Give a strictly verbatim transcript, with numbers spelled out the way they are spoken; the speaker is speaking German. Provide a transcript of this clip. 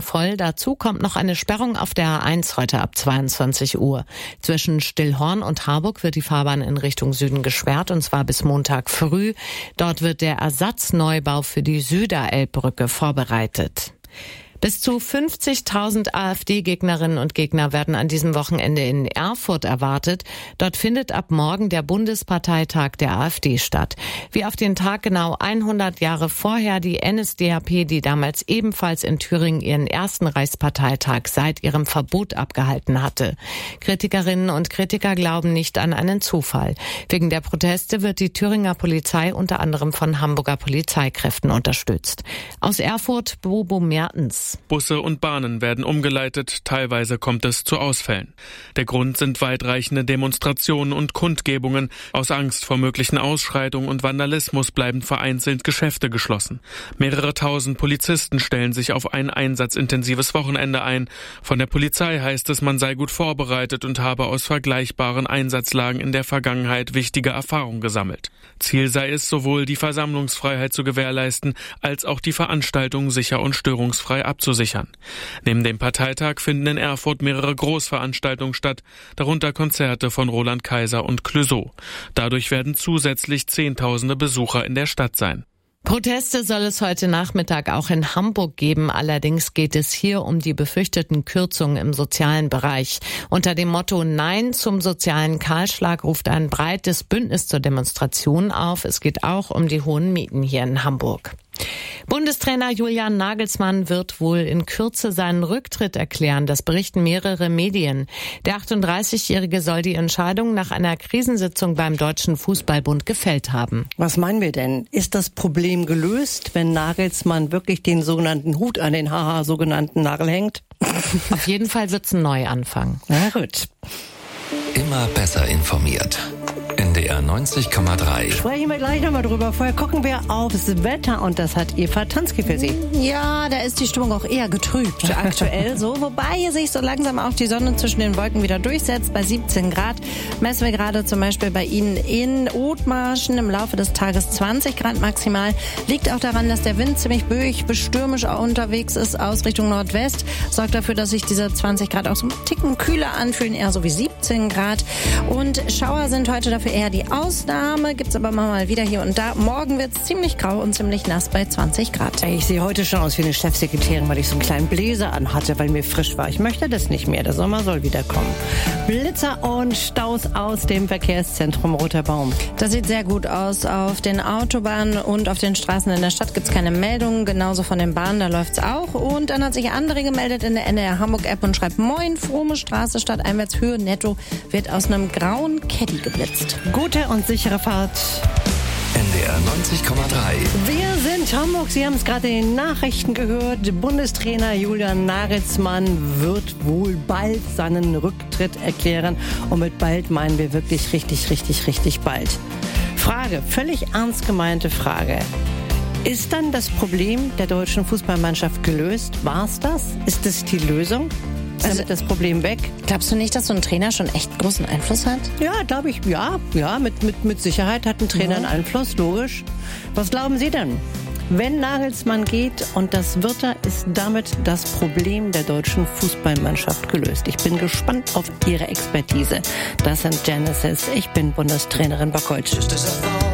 voll. Dazu kommt noch eine Sperrung auf der A eins heute ab zweiundzwanzig Uhr. Zwischen Stillhorn und Harburg wird die Fahrbahn in Richtung Süden gesperrt, und zwar bis Montag früh. Dort wird der Ersatzneubau für die Süderelbbrücke vorbereitet. Bis zu fünfzigtausend AfD-Gegnerinnen und Gegner werden an diesem Wochenende in Erfurt erwartet. Dort findet ab morgen der Bundesparteitag der AfD statt. Wie auf den Tag genau hundert Jahre vorher die N S D A P, die damals ebenfalls in Thüringen ihren ersten Reichsparteitag seit ihrem Verbot abgehalten hatte. Kritikerinnen und Kritiker glauben nicht an einen Zufall. Wegen der Proteste wird die Thüringer Polizei unter anderem von Hamburger Polizeikräften unterstützt. Aus Erfurt, Bobo Mertens. Busse und Bahnen werden umgeleitet, teilweise kommt es zu Ausfällen. Der Grund sind weitreichende Demonstrationen und Kundgebungen. Aus Angst vor möglichen Ausschreitungen und Vandalismus bleiben vereinzelt Geschäfte geschlossen. Mehrere tausend Polizisten stellen sich auf ein einsatzintensives Wochenende ein. Von der Polizei heißt es, man sei gut vorbereitet und habe aus vergleichbaren Einsatzlagen in der Vergangenheit wichtige Erfahrungen gesammelt. Ziel sei es, sowohl die Versammlungsfreiheit zu gewährleisten, als auch die Veranstaltung sicher und störungsfrei abzusichern. Neben dem Parteitag finden in Erfurt mehrere Großveranstaltungen statt, darunter Konzerte von Roland Kaiser und Clouseau. Dadurch werden zusätzlich Zehntausende Besucher in der Stadt sein. Proteste soll es heute Nachmittag auch in Hamburg geben. Allerdings geht es hier um die befürchteten Kürzungen im sozialen Bereich. Unter dem Motto Nein zum sozialen Kahlschlag ruft ein breites Bündnis zur Demonstration auf. Es geht auch um die hohen Mieten hier in Hamburg. Bundestrainer Julian Nagelsmann wird wohl in Kürze seinen Rücktritt erklären. Das berichten mehrere Medien. Der achtunddreißigjährige soll die Entscheidung nach einer Krisensitzung beim Deutschen Fußballbund gefällt haben. Was meinen wir denn? Ist das Problem gelöst, wenn Nagelsmann wirklich den sogenannten Hut an den haha sogenannten Nagel hängt? Auf jeden Fall wird's ein Neuanfang. Na gut. Immer besser informiert. N D R neunzig Komma drei. Sprechen wir gleich nochmal drüber. Vorher gucken wir aufs Wetter, und das hat Eva Tansky für Sie. Ja, da ist die Stimmung auch eher getrübt aktuell so. Wobei sich so langsam auch die Sonne zwischen den Wolken wieder durchsetzt. Bei siebzehn Grad messen wir gerade zum Beispiel bei Ihnen in Othmarschen im Laufe des Tages zwanzig Grad maximal. Liegt auch daran, dass der Wind ziemlich böig bis stürmisch unterwegs ist aus Richtung Nordwest. Sorgt dafür, dass sich diese zwanzig Grad auch so einen Ticken kühler anfühlen, eher so wie siebzehn Grad. Und Schauer sind heute dafür eher die Ausnahme, gibt's aber mal wieder hier und da. Morgen wird's ziemlich grau und ziemlich nass bei zwanzig Grad. Ich sehe heute schon aus wie eine Chefsekretärin, weil ich so einen kleinen Bläser anhatte, weil mir frisch war. Ich möchte das nicht mehr. Der Sommer soll wieder kommen. Blitzer und Staus aus dem Verkehrszentrum Roter Baum. Das sieht sehr gut aus. Auf den Autobahnen und auf den Straßen in der Stadt gibt's keine Meldungen. Genauso von den Bahnen, da läuft's auch. Und dann hat sich André gemeldet in der N D R Hamburg App und schreibt: Moin, Frome Straße, Stadteinwärtshöhe netto wird aus einem grauen Caddy geblitzt. Gute und sichere Fahrt. N D R neunzig Komma drei. Wir sind Hamburg. Sie haben es gerade in den Nachrichten gehört. Bundestrainer Julian Nagelsmann wird wohl bald seinen Rücktritt erklären. Und mit bald meinen wir wirklich richtig, richtig, richtig bald. Frage, völlig ernst gemeinte Frage. Ist dann das Problem der deutschen Fußballmannschaft gelöst? War es das? Ist es die Lösung? Also das Problem weg. Glaubst du nicht, dass so ein Trainer schon echt großen Einfluss hat? Ja, glaube ich, ja. Ja, mit, mit, mit Sicherheit hat ein Trainer ja einen Einfluss, logisch. Was glauben Sie denn? Wenn Nagelsmann geht und das wird er, ist damit das Problem der deutschen Fußballmannschaft gelöst. Ich bin gespannt auf Ihre Expertise. Das sind Genesis. Ich bin Bundestrainerin Bockholz.